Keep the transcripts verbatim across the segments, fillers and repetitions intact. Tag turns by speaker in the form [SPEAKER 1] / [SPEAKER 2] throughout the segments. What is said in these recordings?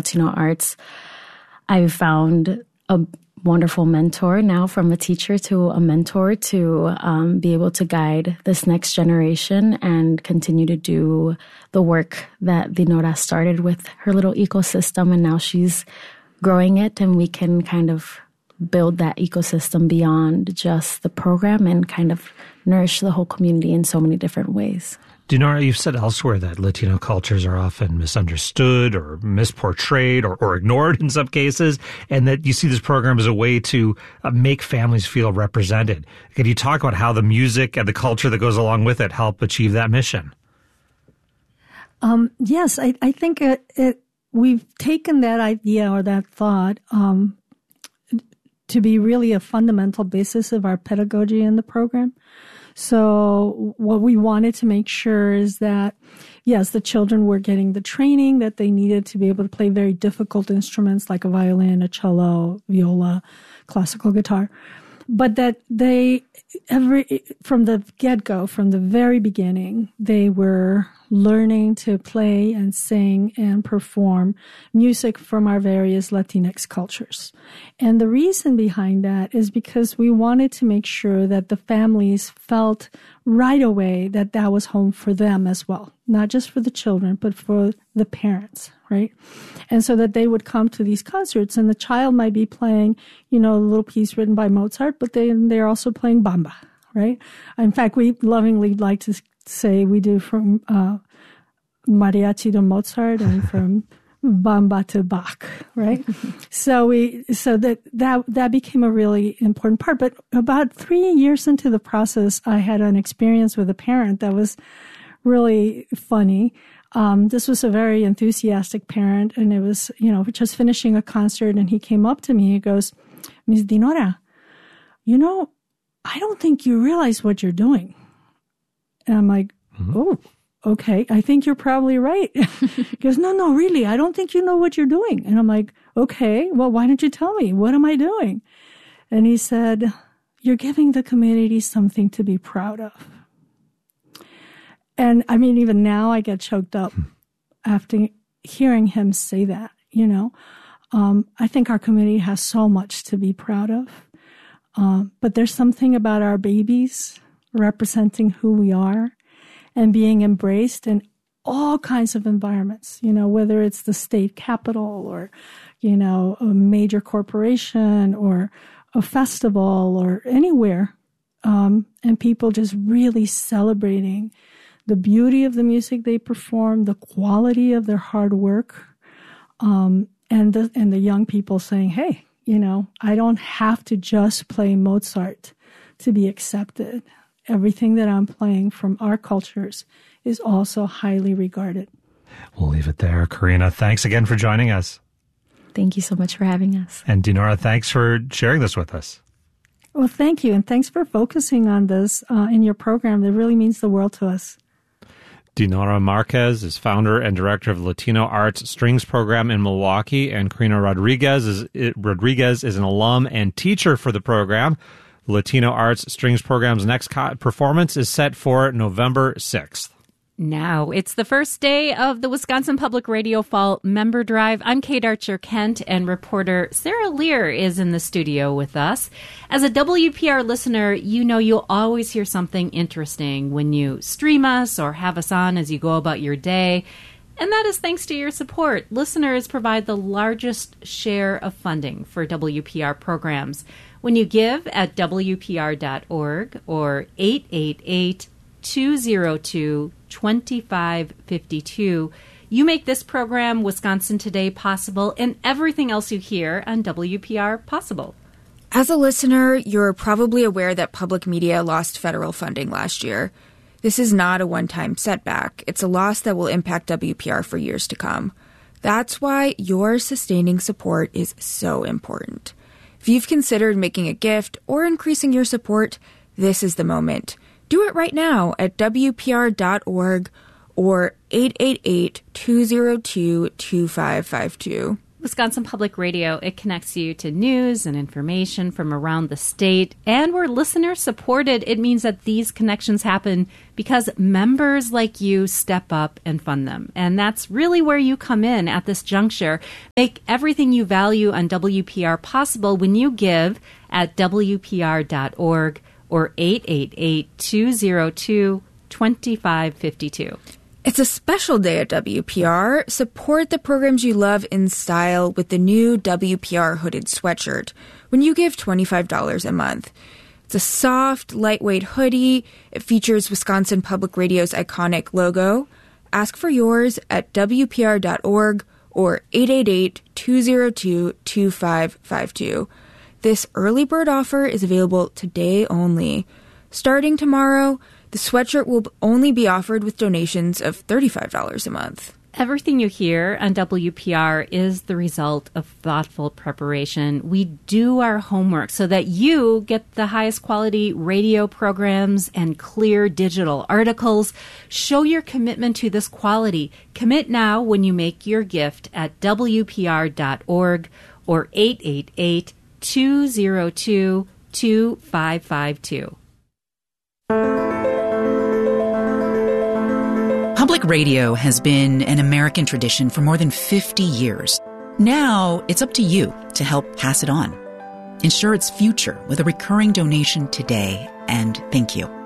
[SPEAKER 1] Latino arts, I've found a wonderful mentor now, from a teacher to a mentor, to um, be able to guide this next generation and continue to do the work that Dinora started with her little ecosystem. And now she's growing it, and we can kind of build that ecosystem beyond just the program and kind of nourish the whole community in so many different ways.
[SPEAKER 2] Dinora, you've said elsewhere that Latino cultures are often misunderstood or misportrayed or, or ignored in some cases, and that you see this program as a way to uh, make families feel represented. Can you talk about how the music and the culture that goes along with it help achieve that mission?
[SPEAKER 3] Um, yes, I, I think it, it, we've taken that idea or that thought um, to be really a fundamental basis of our pedagogy in the program. So what we wanted to make sure is that, yes, the children were getting the training that they needed to be able to play very difficult instruments like a violin, a cello, viola, classical guitar, but that they, every, from the get-go, from the very beginning, they were learning to play and sing and perform music from our various Latinx cultures. And the reason behind that is because we wanted to make sure that the families felt right away that that was home for them as well, not just for the children, but for the parents, right? And so that they would come to these concerts, and the child might be playing, you know, a little piece written by Mozart, but they, they're also playing bamba, right? In fact, we lovingly like to say we do from uh, mariachi to Mozart and from bamba to Bach, right? so we, so that, that, that became a really important part. But about three years into the process, I had an experience with a parent that was really funny. Um, this was a very enthusiastic parent, and it was, you know, just finishing a concert, and he came up to me. He goes, "Miss Dinora, you know, I don't think you realize what you're doing." And I'm like, mm-hmm. "Oh, okay, I think you're probably right." He goes, "No, no, really, I don't think you know what you're doing." And I'm like, "Okay, well, why don't you tell me? What am I doing?" And he said, "You're giving the community something to be proud of." And I mean, even now I get choked up after hearing him say that, you know. Um, I think our community has so much to be proud of. Um, but there's something about our babies representing who we are and being embraced in all kinds of environments, you know, whether it's the state capitol or, you know, a major corporation or a festival or anywhere, um, and people just really celebrating the beauty of the music they perform, the quality of their hard work, um, and the and the young people saying, "Hey, you know, I don't have to just play Mozart to be accepted. Everything that I'm playing from our cultures is also highly regarded."
[SPEAKER 2] We'll leave it there. Karina, thanks again for joining us.
[SPEAKER 1] Thank you so much for having us.
[SPEAKER 2] And Dinora, thanks for sharing this with us.
[SPEAKER 3] Well, thank you. And thanks for focusing on this uh, in your program. It really means the world to us.
[SPEAKER 4] Dinora Marquez is founder and director of Latino Arts Strings Program in Milwaukee, and Karina Rodriguez is, Rodriguez is an alum and teacher for the program. Latino Arts Strings Program's next co- performance is set for November sixth.
[SPEAKER 5] Now, it's the first day of the Wisconsin Public Radio Fall Member Drive. I'm Kate Archer-Kent, and reporter Sarah Lear is in the studio with us. As a W P R listener, you know you'll always hear something interesting when you stream us or have us on as you go about your day. And that is thanks to your support. Listeners provide the largest share of funding for W P R programs. When you give at W P R dot org or eight eight eight, two oh two, two five five two, you make this program, Wisconsin Today, possible, and everything else you hear on W P R possible.
[SPEAKER 6] As a listener, you're probably aware that public media lost federal funding last year. This is not a one-time setback. It's a loss that will impact W P R for years to come. That's why your sustaining support is so important. If you've considered making a gift or increasing your support, this is the moment. Do it right now at W P R dot org or eight eight eight, two oh two, two five five two.
[SPEAKER 5] Wisconsin Public Radio, it connects you to news and information from around the state. And we're listener supported. It means that these connections happen because members like you step up and fund them. And that's really where you come in at this juncture. Make everything you value on W P R possible when you give at W P R dot org or eight eight eight, two oh two, two five five two.
[SPEAKER 6] It's a special day at W P R. Support the programs you love in style with the new W P R hooded sweatshirt when you give twenty-five dollars a month. It's a soft, lightweight hoodie. It features Wisconsin Public Radio's iconic logo. Ask for yours at W P R dot org or eight eight eight, two oh two, two five five two. This early bird offer is available today only. Starting tomorrow, the sweatshirt will only be offered with donations of thirty-five dollars a month.
[SPEAKER 5] Everything you hear on W P R is the result of thoughtful preparation. We do our homework so that you get the highest quality radio programs and clear digital articles. Show your commitment to this quality. Commit now when you make your gift at W P R dot org or eight eight eight, two oh two, two five five two.
[SPEAKER 7] Public radio has been an American tradition for more than fifty years. Now it's up to you to help pass it on. Ensure its future with a recurring donation today, and thank you.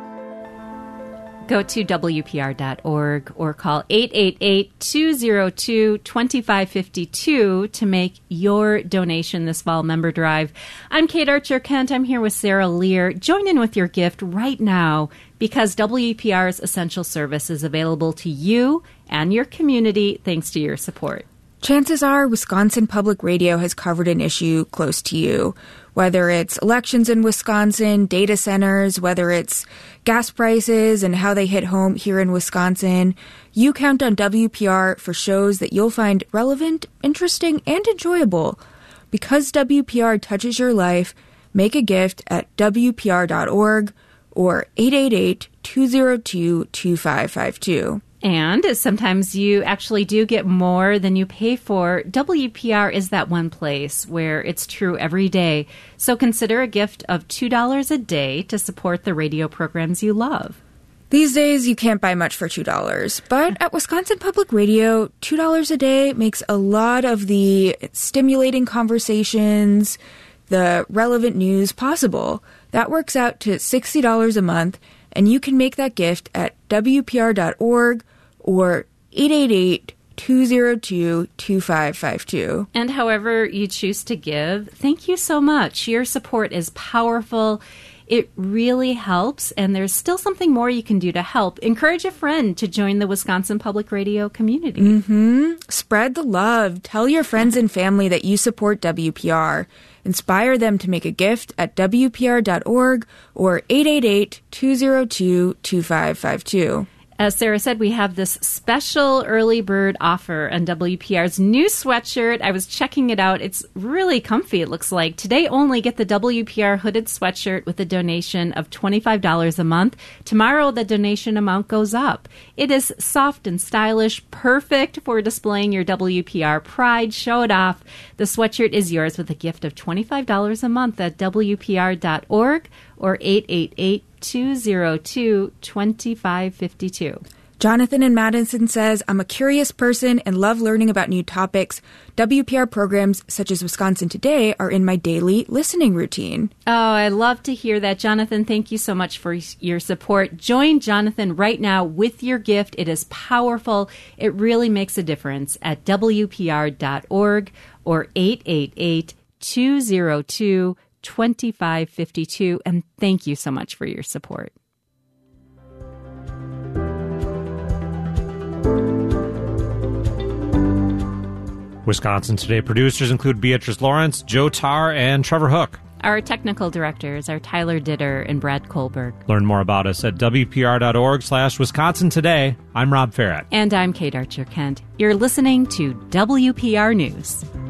[SPEAKER 5] Go to W P R dot org or call eight eight eight, two oh two, two five five two to make your donation this fall member drive. I'm Kate Archer-Kent. I'm here with Sarah Lear. Join in with your gift right now because W P R's essential service is available to you and your community thanks to your support.
[SPEAKER 6] Chances are Wisconsin Public Radio has covered an issue close to you. Whether it's elections in Wisconsin, data centers, whether it's gas prices and how they hit home here in Wisconsin, you count on W P R for shows that you'll find relevant, interesting, and enjoyable. Because W P R touches your life, make a gift at W P R dot org or eight eight eight, two oh two, two five five two.
[SPEAKER 5] And sometimes you actually do get more than you pay for. W P R is that one place where it's true every day. So consider a gift of two dollars a day to support the radio programs you love.
[SPEAKER 6] These days, you can't buy much for two dollars. But at Wisconsin Public Radio, two dollars a day makes a lot of the stimulating conversations, the relevant news possible. That works out to sixty dollars a month. And you can make that gift at W P R dot org or eight eight eight, two oh two, two five five two.
[SPEAKER 5] And however you choose to give, thank you so much. Your support is powerful. It really helps, and there's still something more you can do to help. Encourage a friend to join the Wisconsin Public Radio community.
[SPEAKER 6] Mm-hmm. Spread the love. Tell your friends and family that you support W P R. Inspire them to make a gift at W P R dot org or eight eight eight, two oh two, two five five two.
[SPEAKER 5] As Sarah said, we have this special early bird offer on W P R's new sweatshirt. I was checking it out. It's really comfy, it looks like. Today only, get the W P R hooded sweatshirt with a donation of twenty-five dollars a month. Tomorrow, the donation amount goes up. It is soft and stylish, perfect for displaying your W P R pride. Show it off. The sweatshirt is yours with a gift of twenty-five dollars a month at W P R dot org or eight eight eight, two oh two, two five five two.
[SPEAKER 6] Jonathan in Madison says, I'm a curious person and love learning about new topics. W P R programs such as Wisconsin Today are in my daily listening routine.
[SPEAKER 5] Oh, I love to hear that, Jonathan. Thank you so much for your support. Join Jonathan right now with your gift. It is powerful. It really makes a difference at W P R dot org or eight eight eight, two oh two, two five five two. And thank you so much for your support.
[SPEAKER 4] Wisconsin Today producers include Beatrice Lawrence, Joe Tarr, and Trevor Hook.
[SPEAKER 5] Our technical directors are Tyler Ditter and Brad Kohlberg.
[SPEAKER 4] Learn more about us at W P R dot org slash Wisconsin Today. I'm Rob Farrett.
[SPEAKER 5] And I'm Kate Archer-Kent. You're listening to W P R News.